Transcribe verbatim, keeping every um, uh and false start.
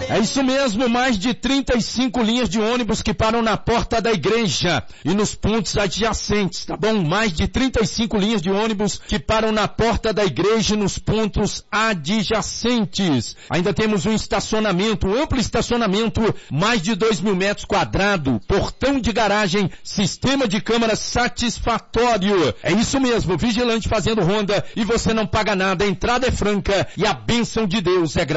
É isso mesmo, mais de trinta e cinco linhas de ônibus que param na porta da igreja e nos pontos adjacentes, tá bom? Mais de trinta e cinco linhas de ônibus que param na porta da igreja e nos pontos adjacentes. Ainda temos um estacionamento, um amplo estacionamento, mais de dois mil metros quadrados, portão de garagem, sistema de câmara satisfatório. É isso mesmo, vigilante fazendo ronda e você não paga nada, a entrada é franca e a bênção de Deus é gratuita.